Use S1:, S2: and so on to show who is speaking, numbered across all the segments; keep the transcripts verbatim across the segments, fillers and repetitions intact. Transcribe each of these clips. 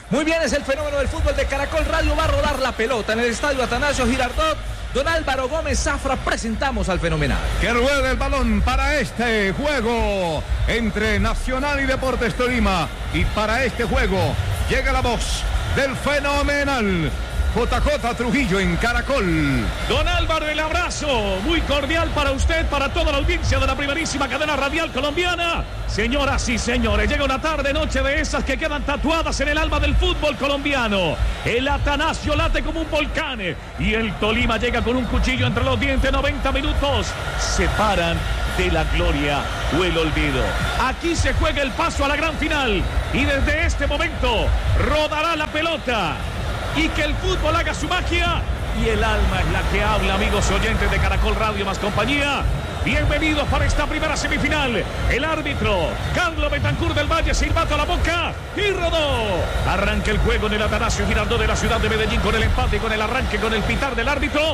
S1: Muy bien, es el fenómeno del fútbol de Caracol Radio. Va a rodar la pelota en el estadio Atanasio Girardot. Don Álvaro Gómez Zafra, presentamos al fenomenal.
S2: Que ruede el balón para este juego entre Nacional y Deportes Tolima. Y para este juego llega la voz del fenomenal J J Trujillo en Caracol.
S3: Don Álvaro, el abrazo muy cordial para usted, para toda la audiencia de la primerísima cadena radial colombiana. Señoras y señores, llega una tarde, noche de esas que quedan tatuadas en el alma del fútbol colombiano. El Atanasio late como un volcán y el Tolima llega con un cuchillo entre los dientes. noventa minutos separan de la gloria o el olvido. Aquí se juega el paso a la gran final y desde este momento rodará la pelota. Y que el fútbol haga su magia. Y el alma es la que habla, amigos oyentes de Caracol Radio más compañía. Bienvenidos para esta primera semifinal. El árbitro, Carlos Betancur del Valle, silbato a la boca y rodó. Arranca el juego en el Atanasio Girardot de la ciudad de Medellín con el empate, con el arranque, con el pitar del árbitro.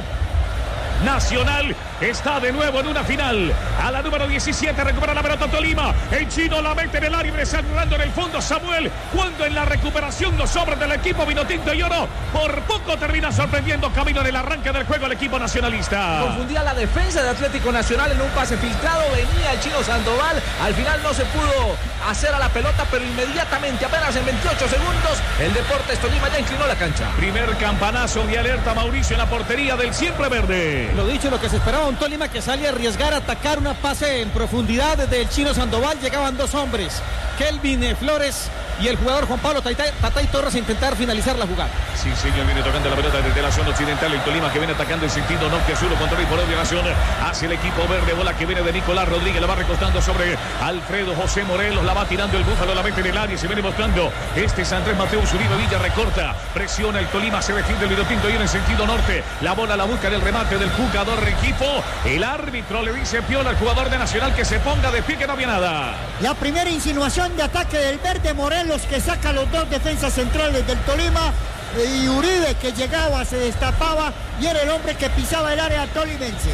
S3: Nacional está de nuevo en una final. A la número diecisiete recupera la pelota Tolima. El chino la mete en el área, saludando en el fondo Samuel. Cuando en la recuperación los hombres del equipo Vinotinto y Oro por poco termina sorprendiendo camino en el arranque del juego el equipo nacionalista.
S1: Confundía la defensa de Atlético Nacional en un pase filtrado. Venía el chino Sandoval. Al final no se pudo hacer a la pelota, pero inmediatamente, apenas en veintiocho segundos, el Deportes Tolima ya inclinó la cancha.
S3: Primer campanazo de alerta, Mauricio, en la portería del siempre verde.
S4: Lo dicho, lo que se esperaba, un Tolima que sale a arriesgar, a atacar una pase en profundidad desde el chino Sandoval. Llegaban dos hombres, Kelvin Flores y el jugador Juan Pablo Tatay, Tatay Torres, a intentar finalizar la jugada.
S3: Sí, señor, viene tocando la pelota desde la zona occidental. El Tolima que viene atacando en sentido norte-sur, contra y por obligación hacia el equipo verde. Bola que viene de Nicolás Rodríguez, la va recostando sobre Alfredo José Morelos, la va tirando el Búfalo, la mete en el área y se viene mostrando. Este es Andrés Mateo Zuribe Villa, recorta, presiona el Tolima, se defiende el Vinotinto y en el sentido norte. La bola la busca en el remate del jugador equipo. El árbitro le dice Piola al jugador de Nacional que se ponga de pie, que no había nada.
S5: La primera insinuación de ataque del verde, Morelos que saca los dos defensas centrales del Tolima, y Uribe que llegaba, se destapaba y era el hombre que pisaba el área tolimense.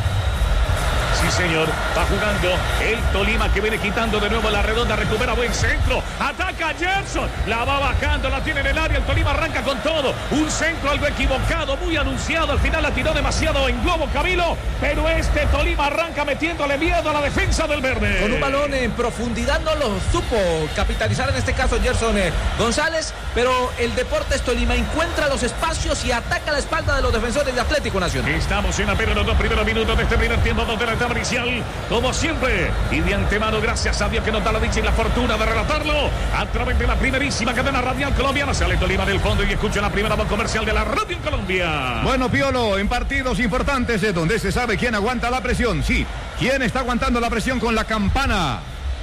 S3: Sí, señor, va jugando el Tolima que viene quitando de nuevo la redonda, recupera buen centro, ataca Gerson, la va bajando, la tiene en el área, el Tolima arranca con todo, un centro algo equivocado, muy anunciado, al final la tiró demasiado en globo Camilo, pero este Tolima arranca metiéndole miedo a la defensa del verde.
S1: Con un balón en profundidad no lo supo capitalizar en este caso Gerson eh, González, pero el Deportes Tolima encuentra los espacios y ataca la espalda de los defensores de Atlético Nacional.
S3: Estamos en apenas los dos primeros minutos de este primer tiempo donde la etapa inicial, como siempre, y de antemano, gracias a Dios que nos da la dicha y la fortuna de relatarlo a través de la primerísima cadena radial colombiana. Sale Tolima del fondo y escucha la primera voz comercial de la radio en Colombia.
S2: Bueno, Piolo, en partidos importantes es donde se sabe quién aguanta la presión. Sí, quién está aguantando la presión con la campana.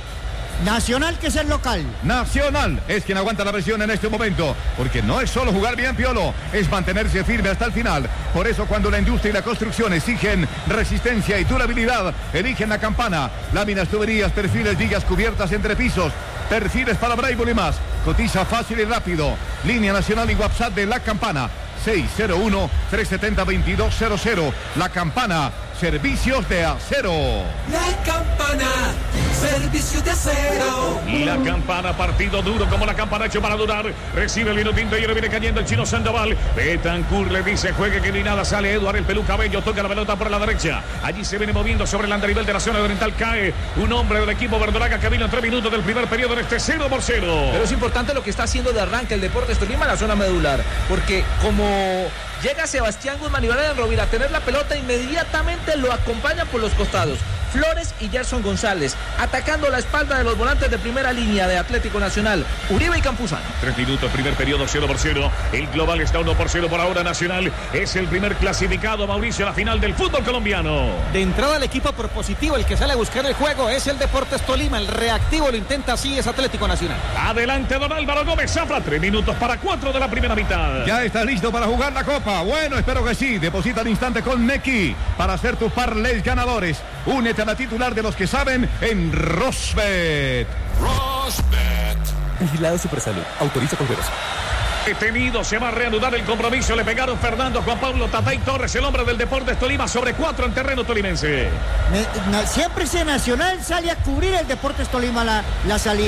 S5: Nacional, que es el local.
S2: Nacional es quien aguanta la presión en este momento, porque no es solo jugar bien, Piolo, es mantenerse firme hasta el final. Por eso cuando la industria y la construcción exigen resistencia y durabilidad, eligen la campana. Láminas, tuberías, perfiles, vigas, cubiertas, entrepisos, perfiles para Braille y más. Cotiza fácil y rápido. Línea nacional y WhatsApp de la campana seis cero uno, tres siete cero, dos dos cero cero. La campana, servicios de acero.
S6: La campana, servicios de acero.
S3: Y la campana, partido duro como la campana hecho para durar. Recibe el Vinotinto y ahora viene cayendo el chino Sandoval. Betancur le dice juegue que ni nada. Sale Eduardo el Peluca Bello, toca la pelota por la derecha. Allí se viene moviendo sobre el andarivel de la zona oriental. Cae un hombre del equipo verdolaga que vino en tres minutos del primer periodo en este cero por cero.
S1: Pero es importante lo que está haciendo de arranque el Deportes Tolima en la zona medular, porque como llega Sebastián Guzmán y Brian Rovira a tener la pelota, inmediatamente lo acompañan por los costados Flores y Gerson González, atacando la espalda de los volantes de primera línea de Atlético Nacional, Uribe y Campuzano.
S3: Tres minutos, primer periodo, cero por cero. El global está uno por cero por ahora. Nacional es el primer clasificado, Mauricio, a la final del fútbol colombiano.
S4: De entrada el equipo propositivo, el que sale a buscar el juego, es el Deportes Tolima. El reactivo lo intenta, así es Atlético Nacional.
S3: Adelante, don Álvaro Gómez Zafra. Tres minutos para cuatro de la primera mitad.
S2: Ya está listo para jugar la Copa. Bueno, espero que sí. Deposita al instante con Nequi para hacer tus parlays ganadores. Únete a la titular de los que saben en Rosbet.
S7: Rosbet.
S8: Vigilado Supersalud. Autoriza con juegos.
S3: Detenido, se va a reanudar el compromiso. Le pegaron Fernando Juan Pablo Tatay Torres, el hombre del Deportes Tolima, sobre cuatro en terreno tolimense.
S5: Me, na, siempre ese Nacional sale a cubrir el Deportes Tolima la, la salida.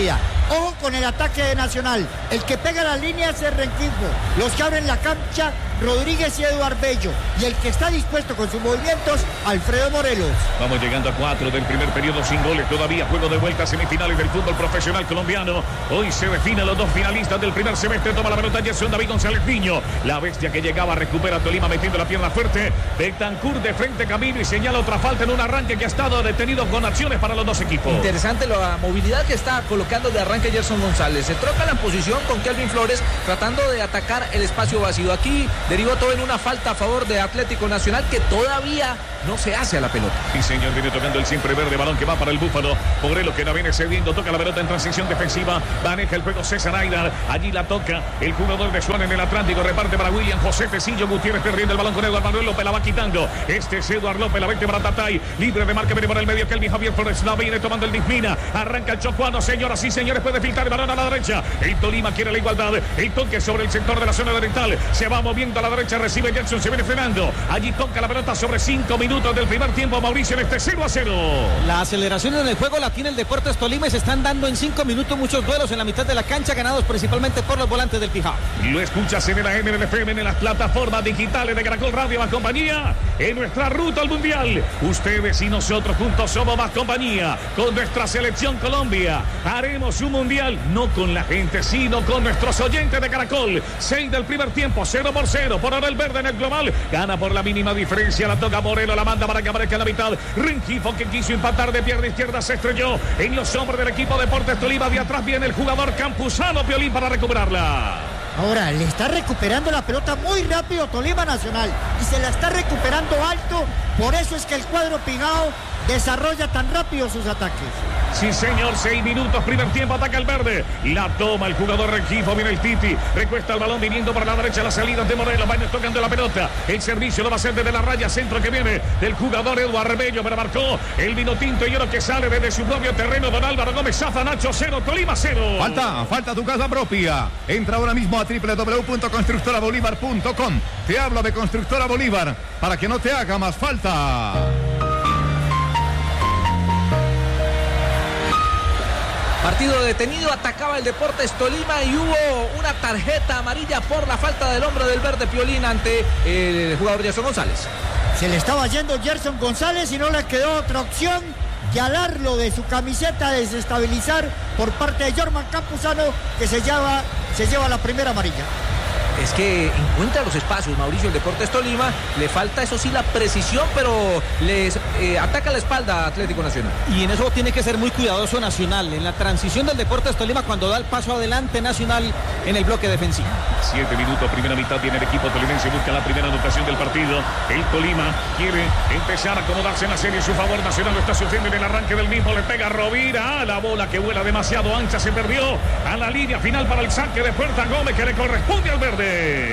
S5: Ojo con el ataque de Nacional. El que pega la línea es el Rengifo. Los que abren la cancha, Rodríguez y Eduard Bello. Y el que está dispuesto con sus movimientos, Alfredo Morelos.
S3: Vamos llegando a cuatro del primer periodo sin goles. Todavía juego de vuelta, semifinales del fútbol profesional colombiano. Hoy se definen los dos finalistas del primer semestre. Toma la pelota Gerson David González Niño. La bestia que llegaba recupera Tolima metiendo la pierna fuerte. Betancur de frente camino y señala otra falta en un arranque que ha estado detenido con acciones para los dos equipos.
S1: Interesante la movilidad que está colocando de arranque Gerson González. Se troca la posición con Kelvin Flores tratando de atacar el espacio vacío. Aquí derivó todo en una falta a favor de Atlético Nacional que todavía no se hace a la pelota.
S3: Sí, señor, viene tocando el siempre verde balón que va para el Búfalo. Morelos que la viene cediendo, toca la pelota en transición defensiva, maneja el juego César Aidar, allí la toca el jugador de Suárez en el Atlántico, reparte para William José Tecillo Gutiérrez perdiendo el balón con Eduardo Manuel López, la va quitando. Este es Eduardo López, la vente para Tatay, libre de marca, viene por el medio Kelvin Javier Flores, la viene tomando el Dismina, arranca el chocuano, señoras y señores, puede filtrar el balón a la derecha. El Tolima quiere la igualdad, el toque sobre el sector de la zona oriental, se va moviendo a la derecha, recibe Jackson, se viene frenando, allí toca la pelota sobre cinco minutos del primer tiempo, Mauricio, en este cero a cero.
S4: La aceleración en el juego la tiene el Deportes Tolima y se están dando en cinco minutos muchos duelos en la mitad de la cancha, ganados principalmente por los volantes del Pijao.
S3: Lo escuchas en el A M, en el F M, en las plataformas digitales de Caracol Radio Más Compañía, en nuestra ruta al Mundial. Ustedes y nosotros juntos somos Más Compañía, con nuestra selección Colombia. Haremos un Mundial, no con la gente, sino con nuestros oyentes de Caracol. seis del primer tiempo, cero por cero, por ahora el verde en el global. Gana por la mínima diferencia, la toca Moreno, la manda para que aparezca en la mitad. Rengifo que quiso empatar de pierna izquierda, se estrelló en los hombros del equipo Deportes Tolima. De atrás viene el jugador Campuzano Piolín para recuperarla.
S5: Ahora le está recuperando la pelota muy rápido Tolima Nacional y se la está recuperando alto. Por eso es que el cuadro Pijao desarrolla tan rápido sus ataques.
S3: Sí, señor, seis minutos, primer tiempo, ataca el verde. La toma el jugador Rengifo, viene el Titi. Recuesta el balón viniendo para la derecha, la salida de Morelos. Van tocando la pelota. El servicio lo va a hacer desde la raya, centro que viene del jugador Eduardo Bello, pero marcó el vino tinto y oro que sale desde su propio terreno. Don Álvaro Gómez Zafa, Nacho cero, Tolima cero.
S2: Falta, falta tu casa propia. Entra ahora mismo a doble u doble u doble u punto constructora bolívar punto com. Te habla de Constructora Bolívar para que no te haga más falta.
S1: Partido detenido, atacaba el Deportes Tolima y hubo una tarjeta amarilla por la falta del hombre del verde Piolín ante el jugador Gerson González.
S5: Se le estaba yendo Gerson González y no le quedó otra opción que alarlo de su camiseta, desestabilizar por parte de Jorman Campuzano, que se lleva, se lleva la primera amarilla.
S1: Es que encuentra los espacios, Mauricio, el Deportes Tolima. Le falta, eso sí, la precisión, pero les eh, ataca la espalda a Atlético Nacional.
S4: Y en eso tiene que ser muy cuidadoso Nacional. En la transición del Deportes Tolima, cuando da el paso adelante Nacional en el bloque defensivo.
S3: Siete minutos, primera mitad, viene el equipo tolimense, busca la primera anotación del partido. El Tolima quiere empezar a acomodarse en la serie en su favor. Nacional lo está sufriendo en el arranque del mismo. Le pega Rovira a la bola que vuela demasiado ancha, se perdió a la línea final para el saque de Puerta Gómez, que le corresponde al verde.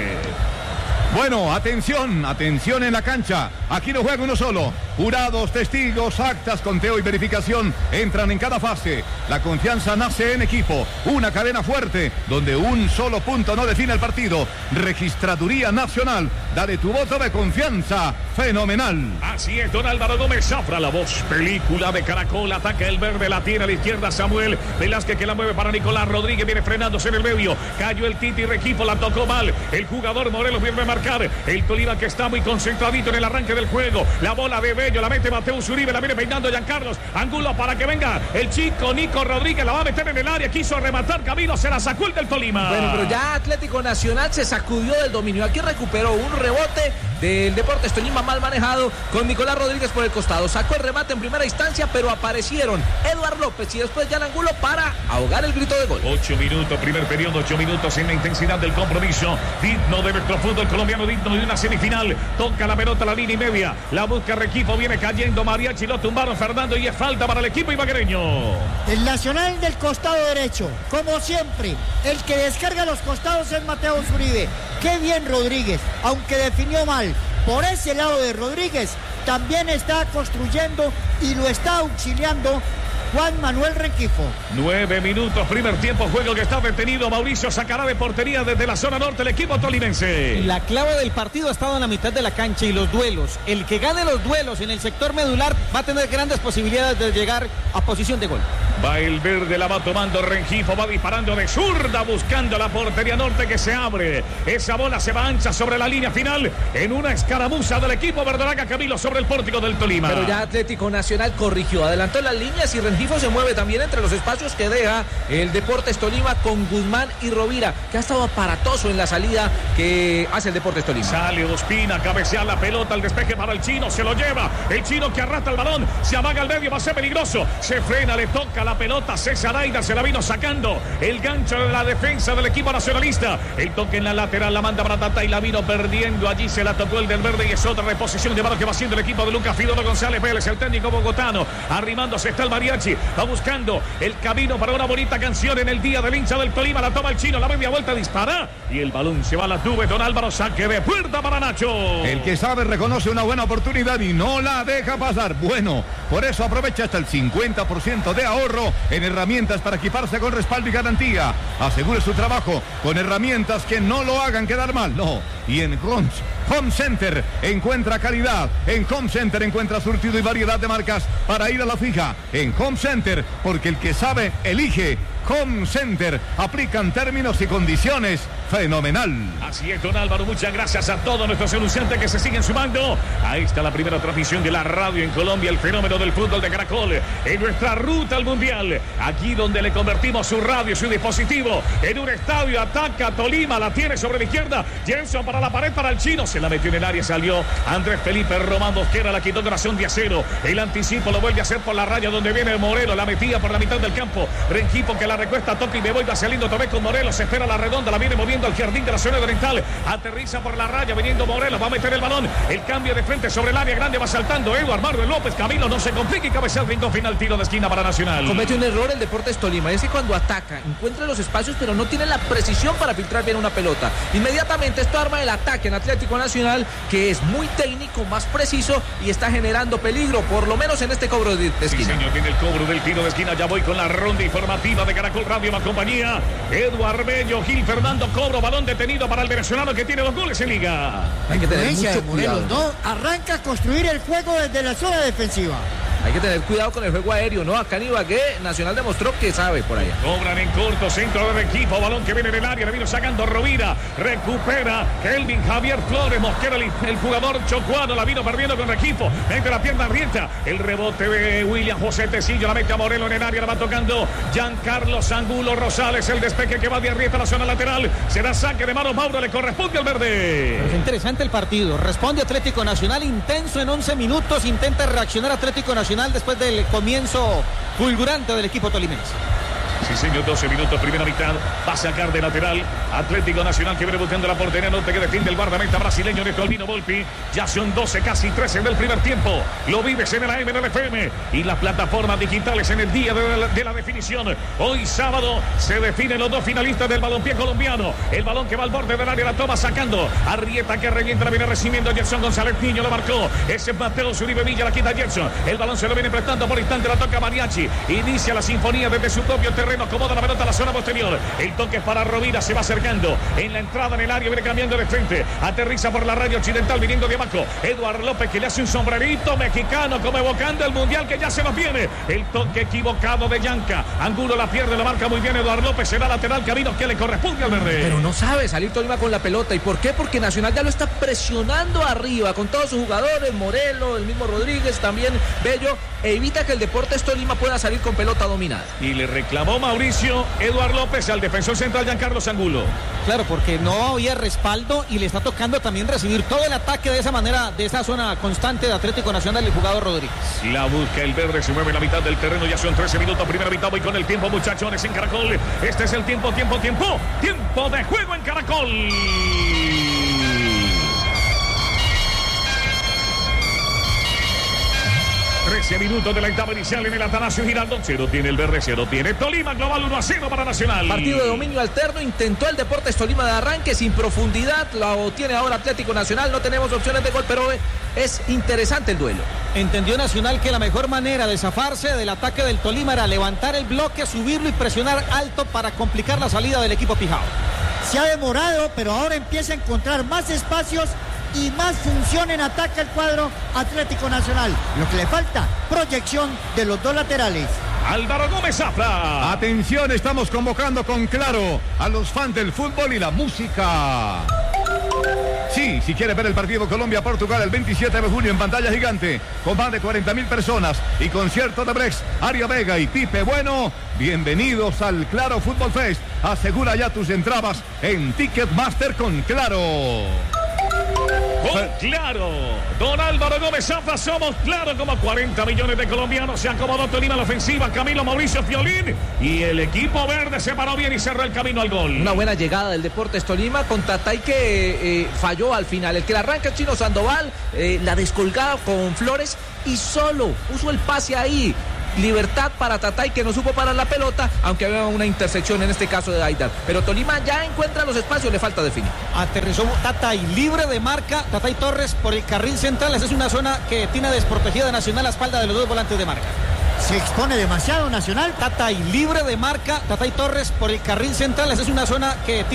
S2: Bueno, atención, atención en la cancha. Aquí no juega uno solo. Jurados, testigos, actas, conteo y verificación entran en cada fase. La confianza nace en equipo. Una cadena fuerte donde un solo punto no define el partido. Registraduría Nacional. Dale tu voto de confianza. Fenomenal.
S3: Así es, don Álvaro Gómez Zafra, la voz. Película de Caracol. Ataca el verde, la tiene a la izquierda Samuel Velázquez, que la mueve para Nicolás Rodríguez. Viene frenándose en el medio. Cayó el Titi Rengifo, la tocó mal. El jugador Morelos viene a marcar. El Tolima que está muy concentradito en el arranque del juego. La bola de Bello, la mete Mateus Uribe, la viene peinando Giancarlos Angulo para que venga el chico Nico Rodríguez, la va a meter en el área, quiso rematar Camilo, se la sacó el del Tolima.
S1: Bueno, pero ya Atlético Nacional se sacudió del dominio. Aquí recuperó un rebote del Deportes Tolima mal manejado con Nicolás Rodríguez por el costado. Sacó el remate en primera instancia, pero aparecieron Eduardo López y después Jan Angulo para ahogar el grito de gol.
S3: Ocho minutos, primer periodo, ocho minutos en la intensidad del compromiso. Digno de nuestro fútbol colombiano, digno de una semifinal. Toca la pelota a la línea y media. La busca Rengifo, viene cayendo Mariachi, lo tumbaron Fernando y es falta para el equipo ibaguereño.
S5: El Nacional del costado derecho, como siempre. El que descarga los costados es Mateus Uribe. Qué bien Rodríguez, aunque definió mal. Por ese lado de Rodríguez también está construyendo y lo está auxiliando Juan Manuel Rengifo.
S3: Nueve minutos, primer tiempo, juego que está detenido. Mauricio sacará de portería desde la zona norte el equipo tolimense.
S4: La clave del partido ha estado en la mitad de la cancha y los duelos. El que gane los duelos en el sector medular va a tener grandes posibilidades de llegar a posición de gol.
S3: Va el verde, la va tomando Rengifo, va disparando de zurda, buscando la portería norte que se abre. Esa bola se va ancha sobre la línea final en una escaramuza del equipo verdolaga, Camilo, sobre el pórtico del Tolima.
S1: Pero ya Atlético Nacional corrigió, adelantó las líneas y Rengifo se mueve también entre los espacios que deja el Deportes Tolima con Guzmán y Rovira, que ha estado aparatoso en la salida que hace el Deportes Tolima.
S3: Sale Ospina, cabecea la pelota, el despeje para el chino, se lo lleva. El chino que arrastra el balón, se amaga al medio, va a ser peligroso. Se frena, le toca la pelota. César Aida se la vino sacando. El gancho de la defensa del equipo nacionalista. El toque en la lateral, la manda para Tata y la vino perdiendo. Allí se la tocó el del verde y es otra reposición de balón que va haciendo el equipo de Lucas Fidodo González Vélez, el técnico bogotano. Arrimándose está el mariachi, va buscando el camino para una bonita canción en el día del hincha del Tolima. La toma el chino, la media vuelta, dispara y el balón se va a la nube. Don Álvaro, saque de puerta para Nacho.
S2: El que sabe reconoce una buena oportunidad y no la deja pasar. Bueno, por eso aprovecha hasta el cincuenta por ciento de ahorro en herramientas para equiparse con respaldo y garantía. Asegure su trabajo con herramientas que no lo hagan quedar mal. No, y en Homes Home Center encuentra calidad. En Home Center encuentra surtido y variedad de marcas para ir a la fija. En Home Center, porque el que sabe elige. Home Center, aplican términos y condiciones. Fenomenal.
S3: Así es, don Álvaro, muchas gracias a todos nuestros anunciantes que se siguen sumando. Ahí está la primera transmisión de la radio en Colombia, el fenómeno del fútbol de Caracol, en nuestra ruta al Mundial, aquí donde le convertimos su radio, su dispositivo, en un estadio. Ataca Tolima, la tiene sobre la izquierda, Jenson para la pared, para el chino, se la metió en el área, salió Andrés Felipe Román Mosquera, la quitó corazón de acero, el anticipo lo vuelve a hacer por la raya donde viene Morelo, la metía por la mitad del campo, Rengifo que la recuesta, toca y me voy, va saliendo otra vez con Morelos, se espera la redonda, la viene moviendo al jardín de la zona oriental, aterriza por la raya, viniendo Morelos, va a meter el balón, el cambio de frente sobre el área grande, va saltando Eduardo Manuel López, Camilo, no se complique y cabecea el rincón final, tiro de esquina para Nacional.
S1: Comete un error el Deportes Tolima, es que cuando ataca, encuentra los espacios, pero no tiene la precisión para filtrar bien una pelota. Inmediatamente esto arma el ataque en Atlético Nacional, que es muy técnico, más preciso y está generando peligro, por lo menos en este cobro de, de esquina.
S3: Sí, señor, tiene el cobro del tiro de esquina, ya voy con la ronda informativa de Caracol Radio, más compañía. Eduardo Bello, Gil Fernando, cobro, balón detenido para el venezolano que tiene dos goles en liga.
S5: Hay que tener mucho cuidado. ¿No? Arranca a construir el juego desde la zona defensiva.
S1: Hay que tener cuidado con el juego aéreo, ¿no? Acá en Ibagué, Nacional demostró que sabe por allá.
S3: Cobran en corto, centro del equipo, balón que viene en el área, le vino sacando Rovira, recupera Kelvin Javier Flores, Mosquera, el, el jugador chocuano, la vino perdiendo con Rengifo, mete la pierna abierta, el rebote de William José Tecillo, la mete a Morelo en el área, la va tocando Giancarlo Angulo Rosales, el despeje que va de arrieta a la zona lateral, será saque de mano, Mauro, le corresponde al verde.
S4: Es interesante el partido, responde Atlético Nacional, intenso en once minutos, intenta reaccionar Atlético Nacional después del comienzo fulgurante del equipo tolimense.
S3: Sí, señor, doce minutos, primera mitad. Va a sacar de lateral Atlético Nacional que viene buscando la portería norte que defiende el guardameta brasileño de Albino Volpi. Ya son doce, casi trece del primer tiempo. Lo vives en el A M del F M y las plataformas digitales en el día de la, de la definición. Hoy sábado se definen los dos finalistas del balompié colombiano. El balón que va al borde del área, la toma sacando. Arrieta que revienta, la viene recibiendo Gerson González Niño, lo marcó. Ese es Mateo Zuribe Villa, la quita Gerson. El balón se lo viene prestando por instante, la toca Mariachi. Inicia la sinfonía desde su propio terreno. Acomoda la pelota a la zona posterior. El toque es para Rovira, se va acercando. En la entrada en el área, viene cambiando de frente. Aterriza por la radio occidental, viniendo de abajo. Eduardo López que le hace un sombrerito mexicano, como evocando el mundial que ya se nos viene. El toque equivocado de Yanca. Angulo la pierde, lo marca muy bien Eduardo López. Será lateral, camino que le corresponde al verde.
S1: Pero no sabe salir Tolima con la pelota. ¿Y por qué? Porque Nacional ya lo está presionando arriba con todos sus jugadores. Morelo, el mismo Rodríguez, también Bello. Evita que el Deportes Tolima pueda salir con pelota dominada.
S3: Y le reclamó Mauricio Eduardo López al defensor central Giancarlo Angulo.
S4: Claro, porque no había respaldo y le está tocando también recibir todo el ataque de esa manera, de esa zona constante de Atlético Nacional, el jugador Rodríguez.
S3: La busca el verde, se mueve en la mitad del terreno, ya son trece minutos, primera mitad, voy con el tiempo, muchachones, en Caracol. Este es el tiempo, tiempo, tiempo, tiempo de juego en Caracol. trece minutos de la etapa inicial en el Atanasio Girardot. Cero tiene el verde, cero tiene Tolima. Global uno a cero para Nacional.
S1: Partido de dominio alterno. Intentó el Deportes Tolima de arranque sin profundidad. Lo tiene ahora Atlético Nacional. No tenemos opciones de gol, pero es interesante el duelo.
S4: Entendió Nacional que la mejor manera de zafarse del ataque del Tolima era levantar el bloque, subirlo y presionar alto para complicar la salida del equipo pijao.
S5: Se ha demorado, pero ahora empieza a encontrar más espacios y más función en ataque al cuadro Atlético Nacional. Lo que le falta, proyección de los dos laterales.
S3: Álvaro Gómez Zafra.
S2: Atención, estamos convocando con Claro a los fans del fútbol y la música. Sí, si quiere ver el partido Colombia-Portugal el veintisiete de junio en pantalla gigante, con más de cuarenta mil personas y concierto de Brex, Aria Vega y Pipe Bueno, bienvenidos al Claro Fútbol Fest. Asegura ya tus entradas en Ticketmaster con Claro.
S3: Con Claro, don Álvaro Gómez Zafra, somos Claro, como cuarenta millones de colombianos. Se acomodó Tolima a la ofensiva, Camilo Mauricio Fiolín, y el equipo verde se paró bien y cerró el camino al gol.
S1: Una buena llegada del Deportes Tolima con Tatay que eh, falló al final. El que la arranca es Chino Sandoval, eh, la descolgada con Flores y solo usó el pase ahí. Libertad para Tatay, que no supo parar la pelota, aunque había una intersección en este caso de Aidar. Pero Tolima ya encuentra los espacios, le falta definir.
S4: Aterrizó Tatay, libre de marca, Tatay Torres por el carril central. Esa es una zona que tiene desprotegida Nacional a la espalda de los dos volantes de marca.
S5: Se expone demasiado Nacional.
S4: Tatay, libre de marca, Tatay Torres por el carril central. Esa es una zona que tiene